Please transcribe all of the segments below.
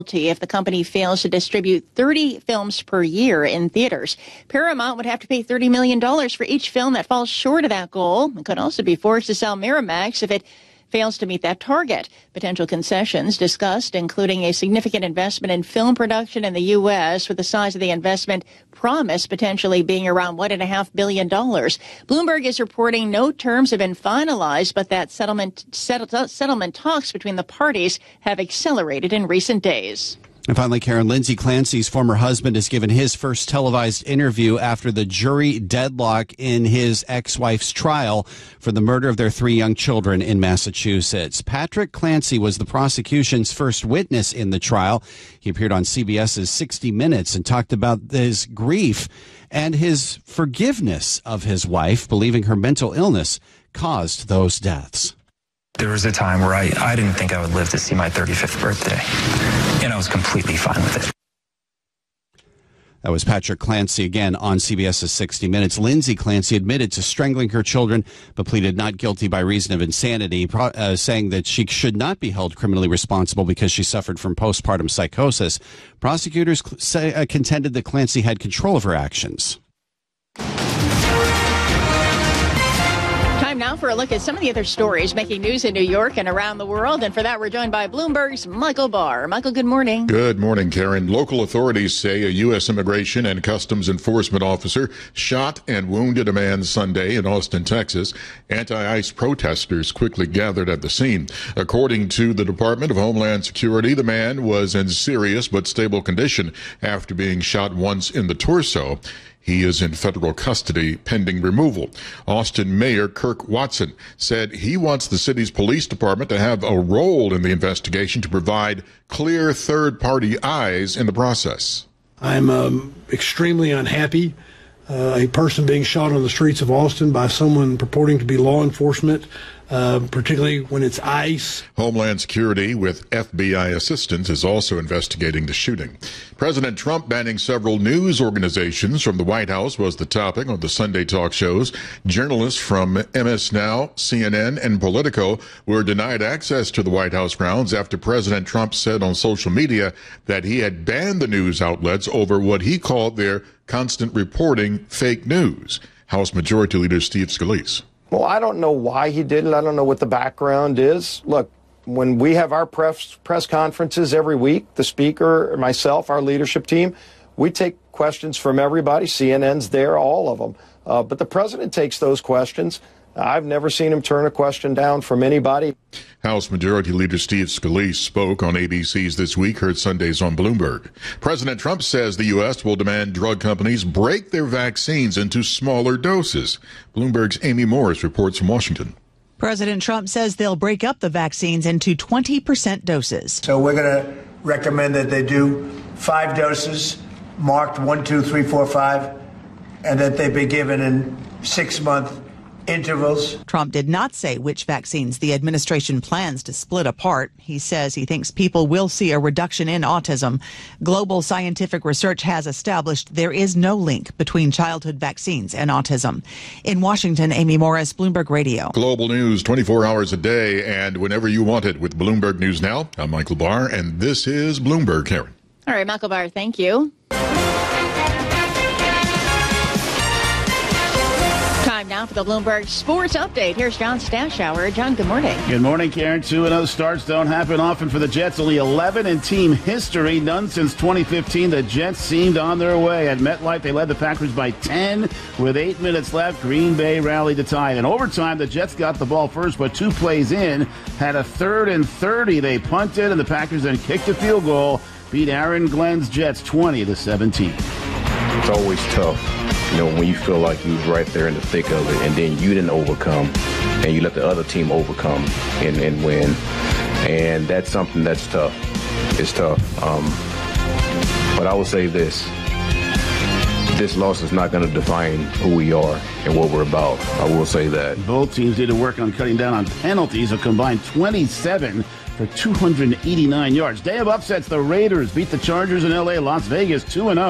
if the company fails to distribute 30 films per year in theaters. Paramount would have to pay $30 million for each film that falls short of that goal. It could also be forced to sell Miramax if it fails to meet that target. Potential concessions discussed, including a significant investment in film production in the U.S., with the size of the investment promised potentially being around $1.5 billion. Bloomberg is reporting no terms have been finalized, but that settlement talks between the parties have accelerated in recent days. And finally, Karen, Lindsay Clancy's former husband has given his first televised interview after the jury deadlock in his ex-wife's trial for the murder of their 3 young children in Massachusetts. Patrick Clancy was the prosecution's first witness in the trial. He appeared on CBS's 60 Minutes and talked about his grief and his forgiveness of his wife, believing her mental illness caused those deaths. There was a time where I didn't think I would live to see my 35th birthday, and I was completely fine with it. That was Patrick Clancy again on CBS's 60 Minutes. Lindsay Clancy admitted to strangling her children, but pleaded not guilty by reason of insanity, saying that she should not be held criminally responsible because she suffered from postpartum psychosis. Prosecutors contended that Clancy had control of her actions. Time now for a look at some of the other stories making news in New York and around the world. And for that, we're joined by Bloomberg's Michael Barr. Michael, good morning. Good morning, Karen. Local authorities say a U.S. Immigration and Customs Enforcement officer shot and wounded a man Sunday in Austin, Texas. Anti-ICE protesters quickly gathered at the scene. According to the Department of Homeland Security, the man was in serious but stable condition after being shot once in the torso. He is in federal custody pending removal. Austin Mayor Kirk Watson said he wants the city's police department to have a role in the investigation to provide clear third-party eyes in the process. I'm extremely unhappy. A person being shot on the streets of Austin by someone purporting to be law enforcement, particularly when it's ICE. Homeland Security, with FBI assistance, is also investigating the shooting. President Trump banning several news organizations from the White House was the topic on the Sunday talk shows. Journalists from MS Now, CNN, and Politico were denied access to the White House grounds after President Trump said on social media that he had banned the news outlets over what he called their constant reporting fake news. House Majority Leader Steve Scalise. Well, I don't know why he did it. I don't know what the background is. Look, when we have our press conferences every week, the speaker, myself, our leadership team, we take questions from everybody. CNN's there, all of them. But the president takes those questions. I've never seen him turn a question down from anybody. House Majority Leader Steve Scalise spoke on ABC's This Week, heard Sundays on Bloomberg. President Trump says the U.S. will demand drug companies break their vaccines into smaller doses. Bloomberg's Amy Morris reports from Washington. President Trump says they'll break up the vaccines into 20% doses. So we're going to recommend that they do 5 doses, marked 1, 2, 3, 4, 5, and that they be given in 6-month intervals. Trump did not say which vaccines the administration plans to split apart. He says he thinks people will see a reduction in autism. Global scientific research has established there is no link between childhood vaccines and autism. In Washington, Amy Morris, Bloomberg Radio. Global news 24 hours a day and whenever you want it with Bloomberg News Now. I'm Michael Barr, and this is Bloomberg, Karen. All right, Michael Barr, thank you. Time now for the Bloomberg Sports Update. Here's John Stashower. John, good morning. Good morning, Karen. 2-0 starts don't happen often for the Jets. Only 11 in team history. None since 2015. The Jets seemed on their way. At MetLife, they led the Packers by 10 with 8 minutes left. Green Bay rallied to tie. In overtime, the Jets got the ball first, but 2 plays in, had a 3rd and 30. They punted, and the Packers then kicked a field goal, beat Aaron Glenn's Jets 20-17. It's always tough, when you feel like you was right there in the thick of it, and then you didn't overcome, and you let the other team overcome and win. And that's something that's tough. It's tough. But I will say this. This loss is not going to define who we are and what we're about. I will say that. Both teams did work on cutting down on penalties, a combined 27 for 289 yards. Day of upsets, the Raiders beat the Chargers in L.A. Las Vegas 2-0.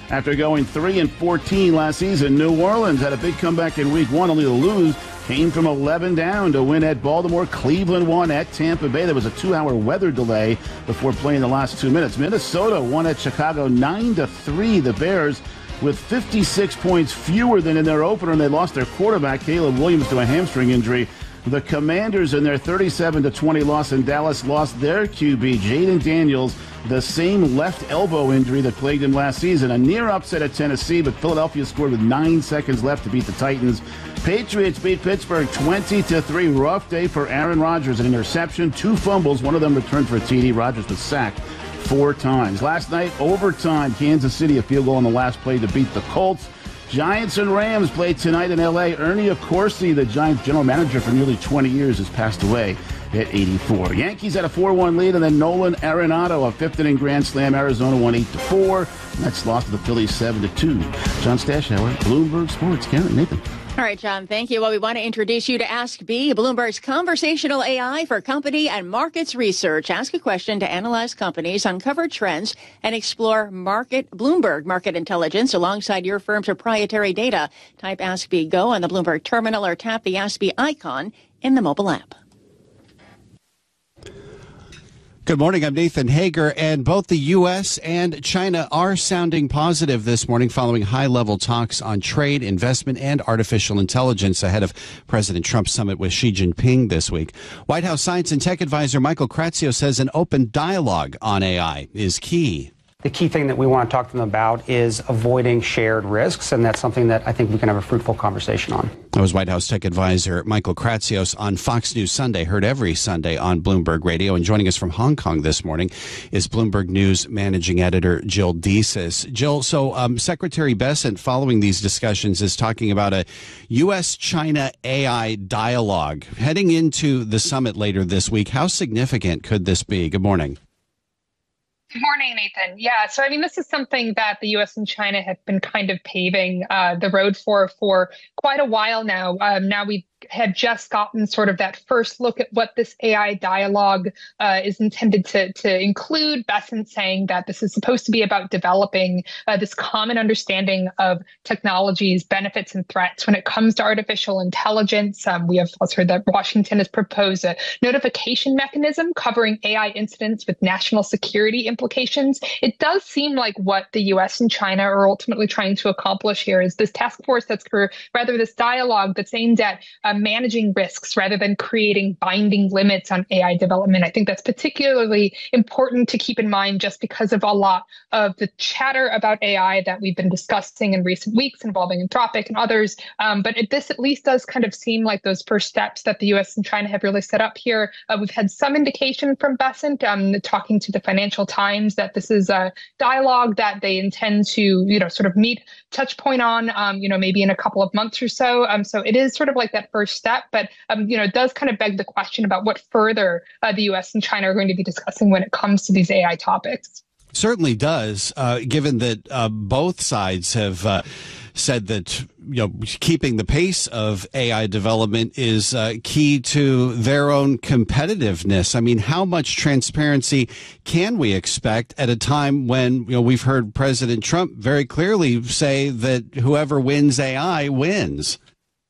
After going 3-14 last season, New Orleans had a big comeback in week 1, only to lose. Came from 11 down to win at Baltimore. Cleveland won at Tampa Bay. There was a 2-hour weather delay before playing the last 2 minutes. Minnesota won at Chicago 9-3. The Bears with 56 points fewer than in their opener, and they lost their quarterback, Caleb Williams, to a hamstring injury. The Commanders, in their 37-20 loss in Dallas, lost their QB, Jaden Daniels, the same left elbow injury that plagued him last season. A near upset at Tennessee, but Philadelphia scored with 9 seconds left to beat the Titans. Patriots beat Pittsburgh 20-3. Rough day for Aaron Rodgers. An interception, 2 fumbles, one of them returned for a TD. Rodgers was sacked 4 times. Last night, overtime, Kansas City, a field goal on the last play to beat the Colts. Giants and Rams play tonight in L.A. Ernie Accorsi, the Giants general manager for nearly 20 years, has passed away at 84. Yankees had a 4-1 lead, and then Nolan Arenado, a 5th-inning grand slam. Arizona won 8-4. Mets lost to the Phillies 7-2. John Stashauer, Bloomberg Sports. Karen, Nathan. All right, John, thank you. Well, we want to introduce you to Ask B, Bloomberg's conversational AI for company and markets research. Ask a question to analyze companies, uncover trends, and explore Bloomberg market intelligence alongside your firm's proprietary data. Type Ask B Go on the Bloomberg terminal or tap the Ask B icon in the mobile app. Good morning. I'm Nathan Hager, and both the U.S. and China are sounding positive this morning following high-level talks on trade, investment, and artificial intelligence ahead of President Trump's summit with Xi Jinping this week. White House Science and Tech Advisor Michael Kratzios says an open dialogue on AI is key. The key thing that we want to talk to them about is avoiding shared risks, and that's something that I think we can have a fruitful conversation on. That was White House Tech Advisor Michael Kratzios on Fox News Sunday, heard every Sunday on Bloomberg Radio. And joining us from Hong Kong this morning is Bloomberg News Managing Editor Jill Desis. Jill, so Secretary Bessent, following these discussions, is talking about a U.S.-China AI dialogue heading into the summit later this week. How significant could this be? Good morning. Good morning, Nathan. Yeah, so I mean, this is something that the U.S. and China have been kind of paving the road for quite a while now. Now we have just gotten sort of that first look at what this AI dialogue is intended to include. Bessent saying that this is supposed to be about developing this common understanding of technology's benefits and threats when it comes to artificial intelligence. We have also heard that Washington has proposed a notification mechanism covering AI incidents with national security implications. It does seem like what the U.S. and China are ultimately trying to accomplish here is this task force this dialogue that's aimed at managing risks rather than creating binding limits on AI development. I think that's particularly important to keep in mind just because of a lot of the chatter about AI that we've been discussing in recent weeks involving Anthropic and others. But this at least does kind of seem like those first steps that the U.S. and China have really set up here. We've had some indication from Bessent talking to the Financial Times that this is a dialogue that they intend to, sort of meet touch point on, maybe in a couple of months or so. So it is sort of like that first step, but, it does kind of beg the question about what further the U.S. and China are going to be discussing when it comes to these AI topics. Certainly does, given that both sides have said that keeping the pace of AI development is key to their own competitiveness. I mean, how much transparency can we expect at a time when we've heard President Trump very clearly say that whoever wins AI wins?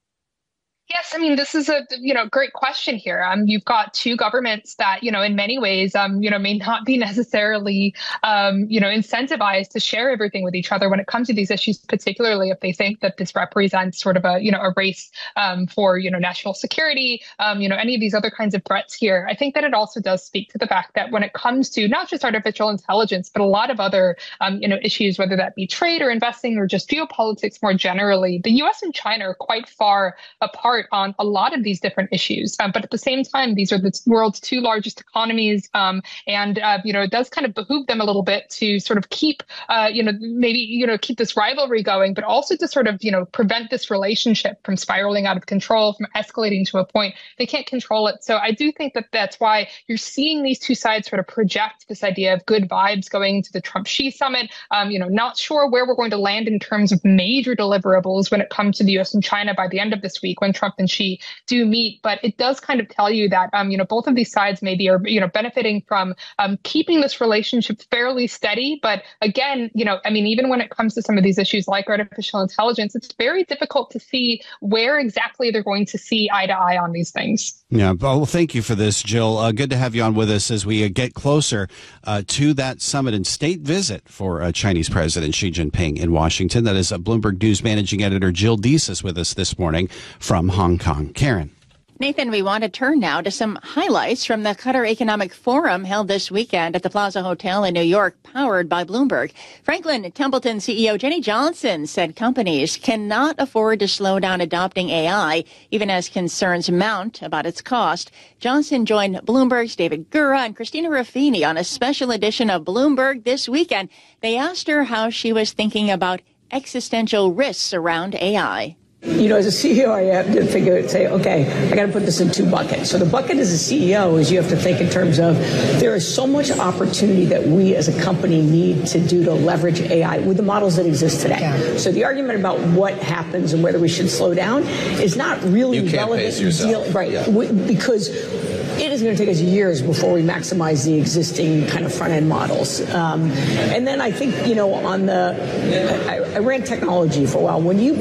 Yes, I mean, this is a great question here. You've got two governments that in many ways may not be necessarily incentivized to share everything with each other when it comes to these issues, particularly if they think that this represents sort of a race for national security, any of these other kinds of threats here. I think that it also does speak to the fact that when it comes to not just artificial intelligence, but a lot of other issues, whether that be trade or investing or just geopolitics more generally, the U.S. and China are quite far apart on a lot of these different issues. But at the same time, these are the world's two largest economies. It does kind of behoove them a little bit to sort of keep, keep this rivalry going, but also to sort of, prevent this relationship from spiraling out of control, from escalating to a point they can't control it. So I do think that that's why you're seeing these two sides sort of project this idea of good vibes going to the Trump-Xi summit. Not sure where we're going to land in terms of major deliverables when it comes to the U.S. and China by the end of this week when Trump Trump and Xi do meet. But it does kind of tell you that, both of these sides maybe are, benefiting from keeping this relationship fairly steady. But again, even when it comes to some of these issues like artificial intelligence, it's very difficult to see where exactly they're going to see eye to eye on these things. Yeah, well, thank you for this, Jill. Good to have you on with us as we get closer to that summit and state visit for Chinese President Xi Jinping in Washington. That is Bloomberg News Managing Editor Jill Desis with us this morning from Hong Kong. Karen. Nathan, we want to turn now to some highlights from the Qatar Economic Forum held this weekend at the Plaza Hotel in New York, powered by Bloomberg. Franklin Templeton CEO Jenny Johnson said companies cannot afford to slow down adopting AI, even as concerns mount about its cost. Johnson joined Bloomberg's David Gura and Christina Ruffini on a special edition of Bloomberg this weekend. They asked her how she was thinking about existential risks around AI. As a CEO, I have to say, okay, I got to put this in two buckets. So the bucket as a CEO is you have to think in terms of there is so much opportunity that we as a company need to do to leverage AI with the models that exist today. Yeah. So the argument about what happens and whether we should slow down is not really relevant. You can't pace yourself. Right. Yeah. Because it is going to take us years before we maximize the existing kind of front-end models. And then I think, I ran technology for a while. When you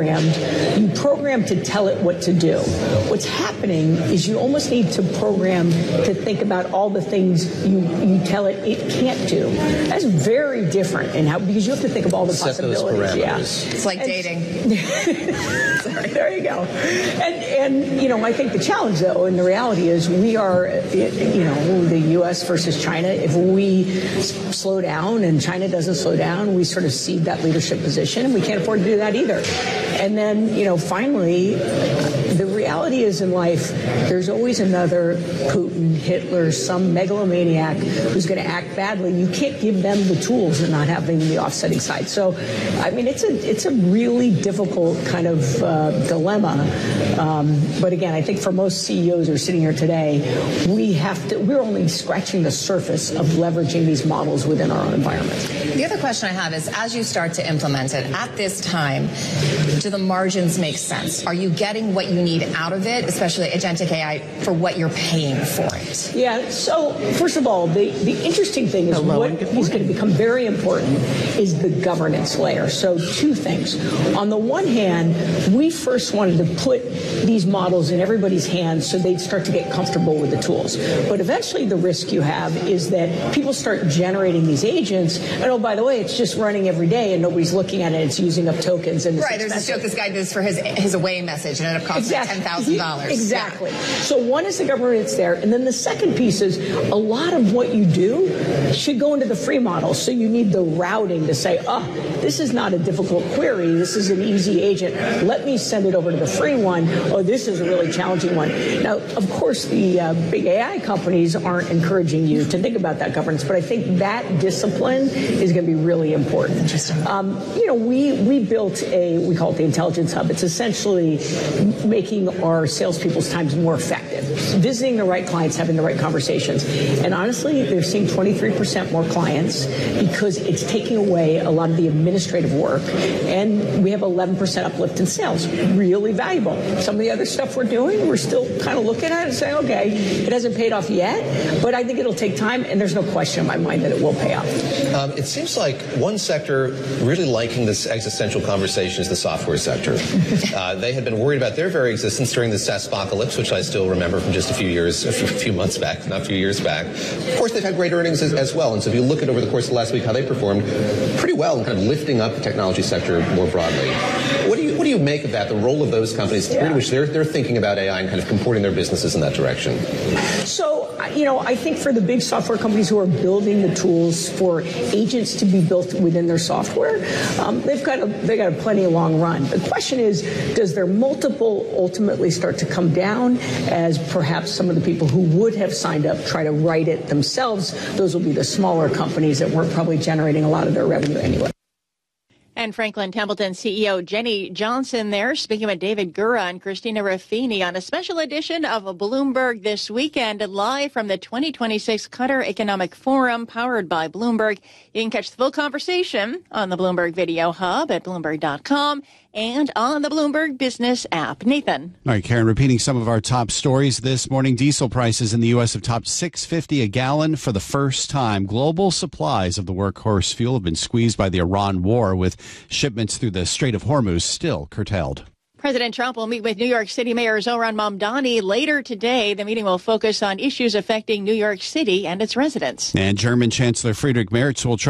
program to tell it what to do. What's happening is you almost need to program to think about all the things you tell it can't do. That's very different because you have to think of all the possibilities. Yeah. It's like dating. Sorry. There you go. And I think the challenge, though, and the reality is we are, the U.S. versus China. If we slow down and China doesn't slow down, we sort of cede that leadership position, and we can't afford to do that either. And then, finally, the reality is in life, there's always another Putin, Hitler, some megalomaniac who's going to act badly. You can't give them the tools and not having the offsetting side. So, it's a really difficult kind of dilemma. But again, I think for most CEOs who are sitting here today, we're only scratching the surface of leveraging these models within our own environment. The other question I have is, as you start to implement it at this time, do the margins make sense? Are you getting what you need out of it, especially agentic AI, for what you're paying for it? Yeah, so first of all, the interesting thing is what is going to become very important is the governance layer. So two things. On the one hand, we first wanted to put these models in everybody's hands so they'd start to get comfortable with the tools. But eventually the risk you have is that people start generating these agents, and oh, by the way, it's just running every day and nobody's looking at it. It's using up tokens. And right, there's a joke this guy did for his away message and ended up costing $10,000. Exactly. Yeah. So one is the governance there, and then the second piece is a lot of what you do should go into the free model. So you need the routing to say, this is not a difficult query. This is an easy agent. Let me send it over to the free one. Oh, this is a really challenging one. Now, of course, the big AI companies aren't encouraging you to think about that governance, but I think that discipline is going to be really important. Interesting. We built we call it the Intelligence Hub. It's essentially making our salespeople's times more effective, visiting the right clients, having the right conversations. And honestly, they're seeing 23% more clients because it's taking away a lot of the administrative work. And we have 11% uplift in sales. Really valuable. Some of the other stuff we're doing, we're still kind of looking at it and saying, okay, it hasn't paid off yet, but I think it'll take time, and there's no question in my mind that it will pay off. It seems like one sector really liking this existential conversation is the software sector. They had been worried about their very existence during the SaaSpocalypse, which I still remember from just a few months back, not a few years back. Of course, they've had great earnings as well, and so if you look at over the course of last week how they performed pretty well in kind of lifting up the technology sector more broadly. What do you make of that, the role of those companies, the degree to which they're thinking about AI and kind of comporting their businesses in that direction? So, I think for the big software companies who are building the tools for agents to be built within their software, they've got a plenty of long run. The question is, does their multiple ultimately start to come down as perhaps some of the people who would have signed up try to write it themselves? Those will be the smaller companies that weren't probably generating a lot of their revenue anyway. And Franklin Templeton CEO Jenny Johnson there speaking with David Gura and Christina Ruffini on a special edition of Bloomberg This Weekend, live from the 2026 Qatar Economic Forum powered by Bloomberg. You can catch the full conversation on the Bloomberg Video Hub at Bloomberg.com and on the Bloomberg Business app. Nathan. All right, Karen, repeating some of our top stories this morning. Diesel prices in the U.S. have topped $6.50 a gallon for the first time. Global supplies of the workhorse fuel have been squeezed by the Iran war, with shipments through the Strait of Hormuz still curtailed. President Trump will meet with New York City Mayor Zohran Mamdani later today. The meeting will focus on issues affecting New York City and its residents. And German Chancellor Friedrich Merz will try